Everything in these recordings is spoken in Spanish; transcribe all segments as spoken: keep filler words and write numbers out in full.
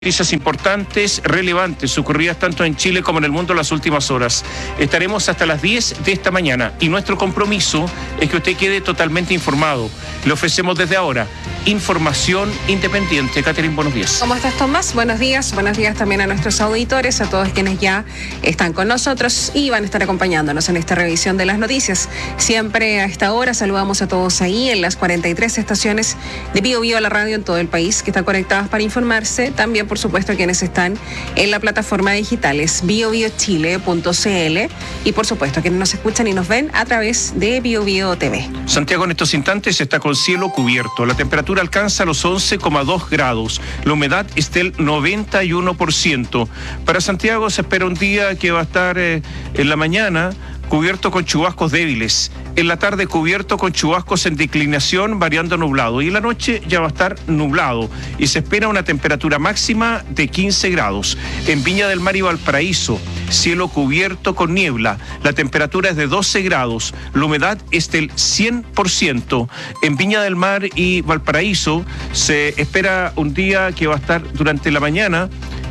Noticias importantes, relevantes, ocurridas tanto en Chile como en el mundo en las últimas horas. Estaremos hasta las diez de esta mañana y nuestro compromiso es que usted quede totalmente informado. Le ofrecemos desde ahora información independiente. Catherine, buenos días. ¿Cómo estás, Tomás? Buenos días. Buenos días también a nuestros auditores, a todos quienes ya están con nosotros y van a estar acompañándonos en esta revisión de las noticias. Siempre a esta hora saludamos a todos ahí en las cuarenta y tres estaciones de Bio Bio a la radio en todo el país que están conectadas para informarse. También, por supuesto, quienes están en la plataforma digital es bio bio chile punto c l y, por supuesto, quienes nos escuchan y nos ven a través de Bio Bio T V. Santiago en estos instantes está con cielo cubierto. La temperatura alcanza los once coma dos grados. La humedad es del noventa y uno por ciento. Para Santiago se espera un día que va a estar eh, en la mañana cubierto con chubascos débiles. En la tarde cubierto con chubascos en declinación, variando nublado. Y en la noche ya va a estar nublado. Y se espera una temperatura máxima de quince grados. En Viña del Mar y Valparaíso, cielo cubierto con niebla. La temperatura es de doce grados. La humedad es del cien por ciento. En Viña del Mar y Valparaíso se espera un día que va a estar durante la mañana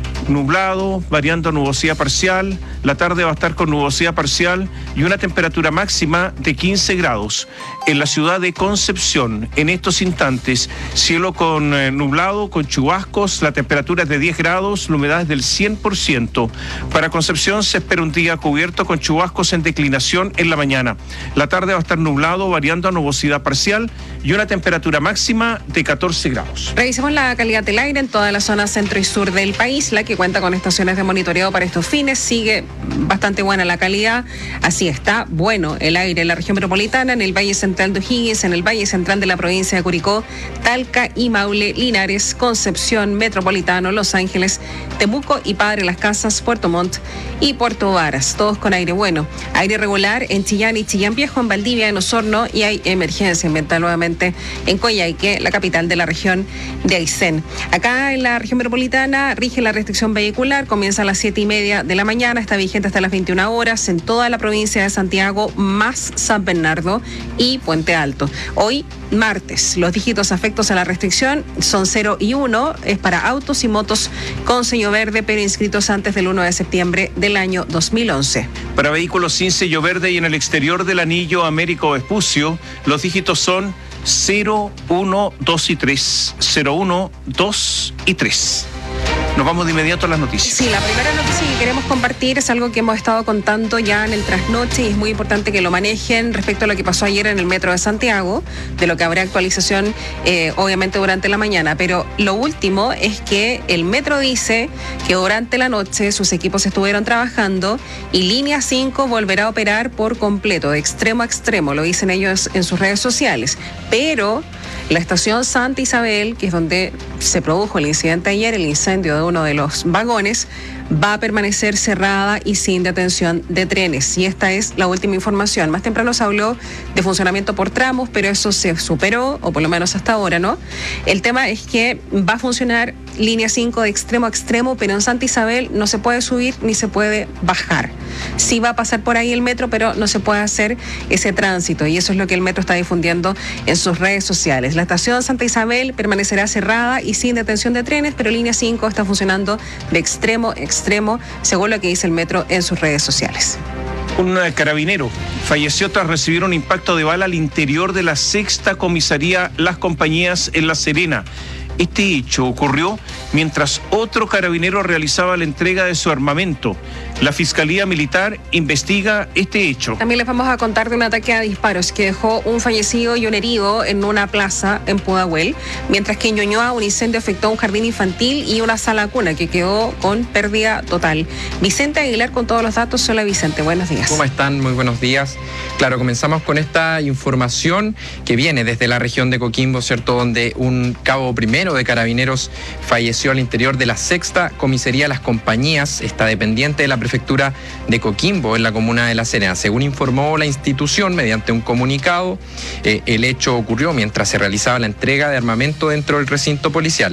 nublado, variando a nubosidad parcial. La tarde va a estar con nubosidad parcial y una temperatura máxima de quince grados. En la ciudad de Concepción, en estos instantes, cielo con eh, nublado, con chubascos, la temperatura es de diez grados, la humedad es del cien por ciento. Para Concepción se espera un día cubierto con chubascos en declinación en la mañana. La tarde va a estar nublado, variando a nubosidad parcial y una temperatura máxima de catorce grados. Revisemos la calidad del aire en toda la zona centro y sur del país, la que cuenta con estaciones de monitoreo para estos fines. Sigue bastante buena la calidad, así está bueno el aire en la región metropolitana, en el Valle Central de O'Higgins, en el Valle Central de la provincia de Curicó, Talca y Maule, Linares, Concepción, Metropolitano, Los Ángeles, Temuco y Padre Las Casas, Puerto Montt y Puerto Varas, todos con aire bueno. Aire regular en Chillán y Chillán Viejo, en Valdivia, en Osorno, y hay emergencia ambiental nuevamente en Coyhaique, la capital de la región de Aysén. Acá en la región metropolitana rige la restricción vehicular, comienza a las siete y media de la mañana, está vigente hasta las veintiuna horas en toda la provincia de Santiago, más San Bernardo y Puente Alto. Hoy, martes, los dígitos afectos a la restricción son cero y uno, es para autos y motos con sello verde, pero inscritos antes del uno de septiembre del año dos mil once. Para vehículos sin sello verde y en el exterior del anillo Américo Vespucio, los dígitos son cero, uno, dos y tres. cero, uno, dos y tres. Nos vamos de inmediato a las noticias. Sí, la primera noticia que queremos compartir es algo que hemos estado contando ya en el trasnoche y es muy importante que lo manejen respecto a lo que pasó ayer en el metro de Santiago, de lo que habrá actualización eh, obviamente durante la mañana. Pero lo último es que el metro dice que durante la noche sus equipos estuvieron trabajando y Línea cinco volverá a operar por completo, de extremo a extremo, lo dicen ellos en sus redes sociales. Pero la estación Santa Isabel, que es donde se produjo el incidente ayer, el incendio de uno de los vagones, va a permanecer cerrada y sin detención de trenes. Y esta es la última información. Más temprano se habló de funcionamiento por tramos, pero eso se superó, o por lo menos hasta ahora, ¿no? El tema es que va a funcionar Línea cinco de extremo a extremo, pero en Santa Isabel no se puede subir ni se puede bajar. Sí va a pasar por ahí el metro, pero no se puede hacer ese tránsito. Y eso es lo que el metro está difundiendo en sus redes sociales. La estación Santa Isabel permanecerá cerrada y sin detención de trenes, pero Línea cinco está funcionando de extremo a extremo, según lo que dice el metro en sus redes sociales. Un carabinero falleció tras recibir un impacto de bala al interior de la sexta comisaría Las Compañías en La Serena. Este hecho ocurrió mientras otro carabinero realizaba la entrega de su armamento. La Fiscalía Militar investiga este hecho. También les vamos a contar de un ataque a disparos que dejó un fallecido y un herido en una plaza en Pudahuel, mientras que en Ñuñoa un incendio afectó a un jardín infantil y una sala cuna que quedó con pérdida total. Vicente Aguilar con todos los datos. Hola Vicente, buenos días. ¿Cómo están? Muy buenos días. Claro, comenzamos con esta información que viene desde la región de Coquimbo, ¿cierto? Donde un cabo primero de carabineros falleció al interior de la sexta comisaría Las Compañías, está dependiente de la prefectura de Coquimbo, en la comuna de La Serena. Según informó la institución mediante un comunicado, eh, el hecho ocurrió mientras se realizaba la entrega de armamento dentro del recinto policial.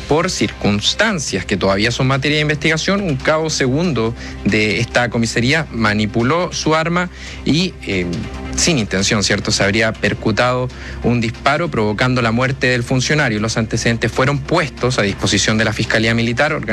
por circunstancias que todavía son materia de investigación. Un cabo segundo de esta comisaría manipuló su arma y eh, sin intención, ¿cierto? Se habría percutado un disparo provocando la muerte del funcionario. Los antecedentes fueron puestos a disposición de la Fiscalía Militar.